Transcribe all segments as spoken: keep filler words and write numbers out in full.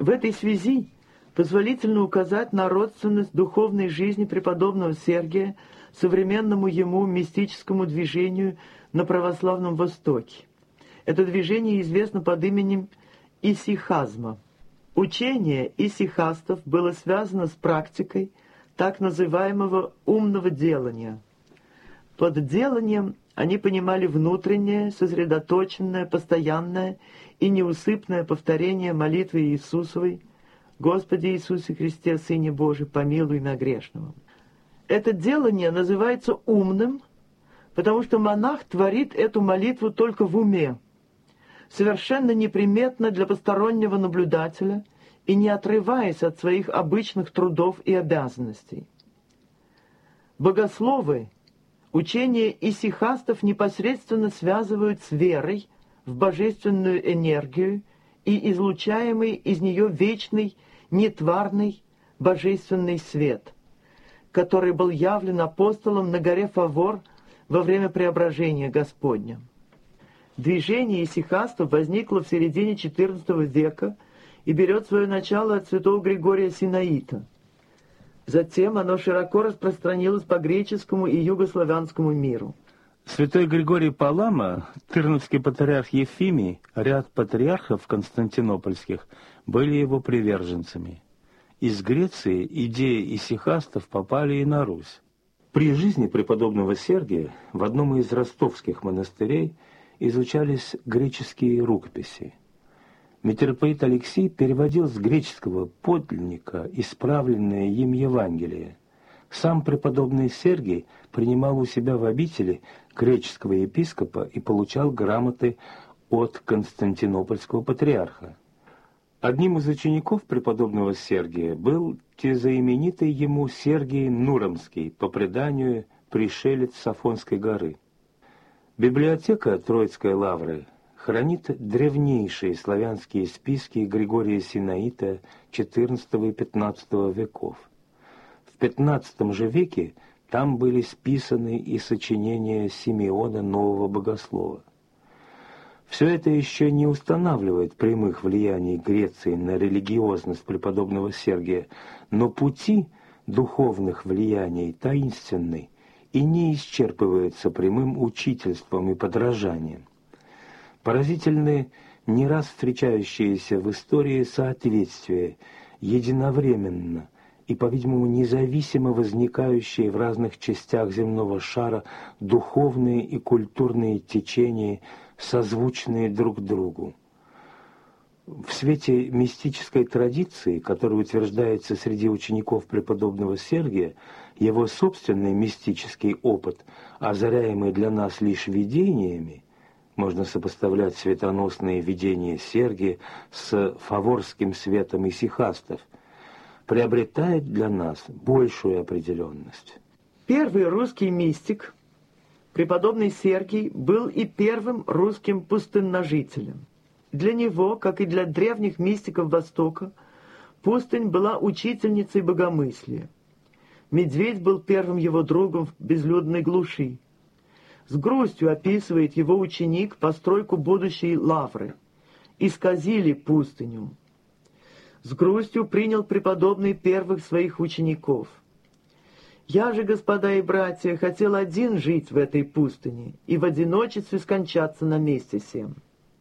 В этой связи позволительно указать на родственность духовной жизни преподобного Сергия современному ему мистическому движению на православном Востоке. Это движение известно под именем исихазма. Учение исихастов было связано с практикой так называемого умного делания. Под деланием они понимали внутреннее, сосредоточенное, постоянное и неусыпное повторение молитвы Иисусовой: «Господи Иисусе Христе, Сыне Божий, помилуй меня грешного». Это делание называется умным, потому что монах творит эту молитву только в уме, совершенно неприметно для постороннего наблюдателя и не отрываясь от своих обычных трудов и обязанностей. Богословы учение исихастов непосредственно связывают с верой в божественную энергию и излучаемый из нее вечный, нетварный, божественный свет, который был явлен апостолом на горе Фавор во время преображения Господня. Движение исихастов возникло в середине четырнадцатого века и берет свое начало от святого Григория Синаита. Затем оно широко распространилось по греческому и югославянскому миру. Святой Григорий Палама, тырновский патриарх Ефимий, ряд патриархов константинопольских были его приверженцами. Из Греции идеи исихастов попали и на Русь. При жизни преподобного Сергия в одном из ростовских монастырей изучались греческие рукописи. Митрополит Алексий переводил с греческого подлинника исправленное им Евангелие. Сам преподобный Сергий принимал у себя в обители греческого епископа и получал грамоты от константинопольского патриарха. Одним из учеников преподобного Сергия был тезаименитый ему Сергий Нуромский, по преданию пришелец с Афонской горы. Библиотека Троицкой лавры хранит древнейшие славянские списки Григория Синаита четырнадцатого и пятнадцатого веков. В пятнадцатом же веке там были списаны и сочинения Симеона Нового Богослова. Все это еще не устанавливает прямых влияний Греции на религиозность преподобного Сергия, но пути духовных влияний таинственны и не исчерпываются прямым учительством и подражанием. Поразительны не раз встречающиеся в истории соответствия, единовременно и, по-видимому, независимо возникающие в разных частях земного шара духовные и культурные течения, созвучные друг другу. В свете мистической традиции, которая утверждается среди учеников преподобного Сергия, его собственный мистический опыт, озаряемый для нас лишь видениями, можно сопоставлять светоносные видения Сергия с фаворским светом исихастов, приобретает для нас большую определенность. Первый русский мистик, преподобный Сергий, был и первым русским пустынножителем. Для него, как и для древних мистиков Востока, пустынь была учительницей богомыслия. Медведь был первым его другом в безлюдной глуши. С грустью описывает его ученик постройку будущей лавры. «Исказили пустыню». С грустью принял преподобный первых своих учеников. «Я же, господа и братья, хотел один жить в этой пустыне и в одиночестве скончаться на месте сем.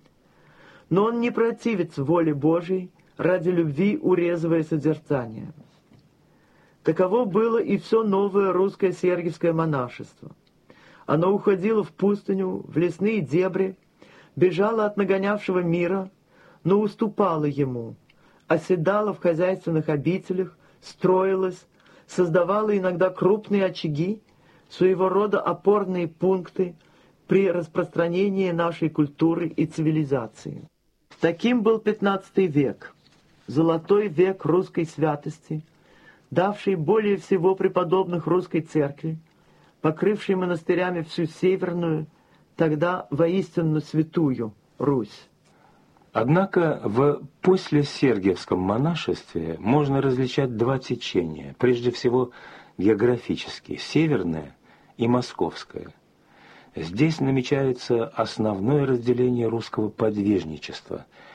Но он не противится воле Божией, ради любви урезывая созерцание». Таково было и все новое русское сергиевское монашество. Оно уходило в пустыню, в лесные дебри, бежало от нагонявшего мира, но уступало ему, оседало в хозяйственных обителях, строилось, создавало иногда крупные очаги, своего рода опорные пункты при распространении нашей культуры и цивилизации. Таким был пятнадцатый век, золотой век русской святости, давший более всего преподобных русской церкви, покрывший монастырями всю северную, тогда воистину святую Русь. Однако в послесергиевском монашестве можно различать два течения, прежде всего географически, северное и московское. Здесь намечается основное разделение русского подвижничества,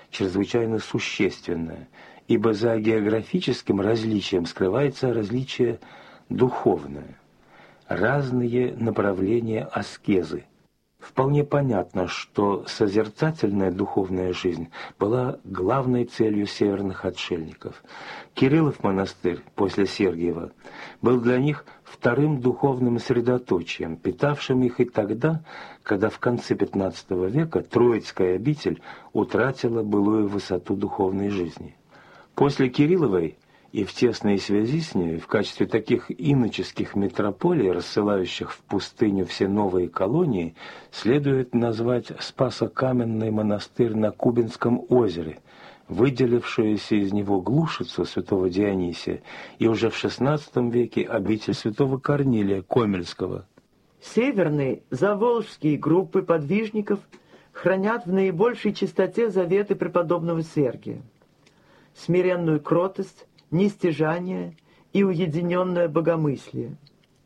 чрезвычайно существенное, ибо за географическим различием скрывается различие духовное, разные направления аскезы. Вполне понятно, что созерцательная духовная жизнь была главной целью северных отшельников. Кириллов монастырь после Сергиева был для них вторым духовным средоточием, питавшим их и тогда, когда в конце пятнадцатого века Троицкая обитель утратила былую высоту духовной жизни. После Кирилловой и в тесной связи с ней, в качестве таких иноческих метрополий, рассылающих в пустыню все новые колонии, следует назвать Спасо-Каменный монастырь на Кубинском озере, выделившуюся из него Глушицу святого Дионисия и уже в шестнадцатом веке обитель святого Корнилия Комельского. Северные заволжские группы подвижников хранят в наибольшей чистоте заветы преподобного Сергия: смиренную кротость, нестяжание и уединенное богомыслие.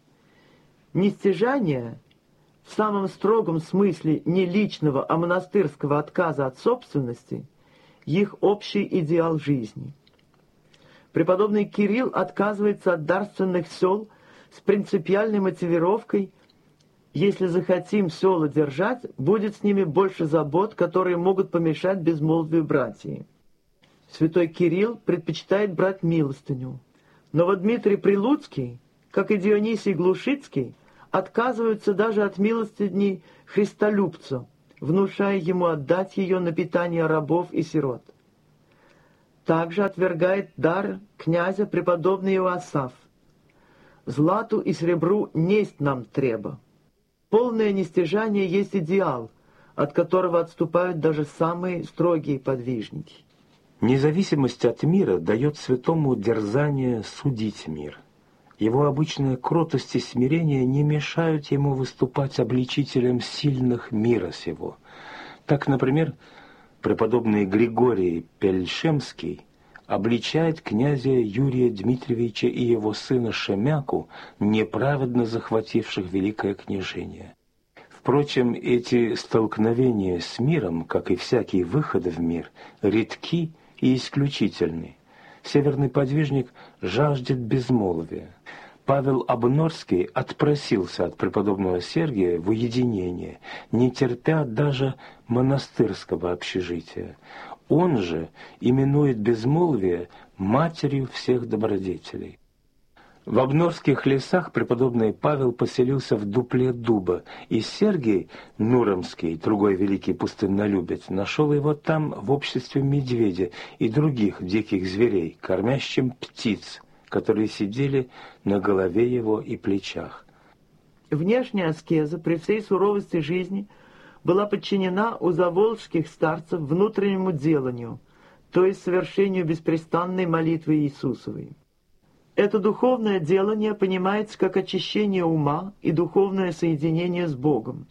Нестяжание в самом строгом смысле не личного, а монастырского отказа от собственности – их общий идеал жизни. Преподобный Кирилл отказывается от дарственных сел с принципиальной мотивировкой: если захотим села держать, будет с ними больше забот, которые могут помешать безмолвию братьи. Святой Кирилл предпочитает брать милостыню. Новодмитрий Прилуцкий, как и Дионисий Глушицкий, отказываются даже от милостыни христолюбца, внушая ему отдать ее на питание рабов и сирот. Также отвергает дар князя преподобный Иоасаф: «Злату и сребру несть нам треба». Полное нестяжание есть идеал, от которого отступают даже самые строгие подвижники. Независимость от мира дает святому дерзание судить мир. Его обычная кротость и смирение не мешают ему выступать обличителем сильных мира сего. Так, например, преподобный Григорий Пельшемский обличает князя Юрия Дмитриевича и его сына Шемяку, неправедно захвативших великое княжение. Впрочем, эти столкновения с миром, как и всякий выход в мир, редки и исключительны. Северный подвижник жаждет безмолвия. Павел Обнорский отпросился от преподобного Сергия в уединение, не терпя даже монастырского общежития. Он же именует безмолвие матерью всех добродетелей. В Обнорских лесах преподобный Павел поселился в дупле дуба, и Сергий Нуромский, другой великий пустыннолюбец, нашел его там в обществе медведя и других диких зверей, кормящим птиц, которые сидели на голове его и плечах. Внешняя аскеза при всей суровости жизни была подчинена у заволжских старцев внутреннему деланию, то есть совершению беспрестанной молитвы Иисусовой. Это духовное делание понимается как очищение ума и духовное соединение с Богом.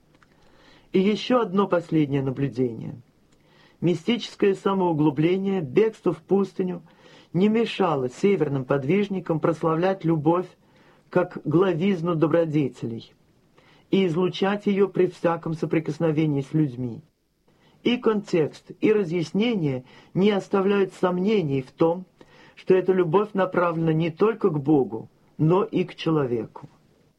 И еще одно последнее наблюдение. Мистическое самоуглубление, бегство в пустыню не мешало северным подвижникам прославлять любовь как главизну добродетелей и излучать ее при всяком соприкосновении с людьми. И контекст, и разъяснение не оставляют сомнений в том, что эта любовь направлена не только к Богу, но и к человеку.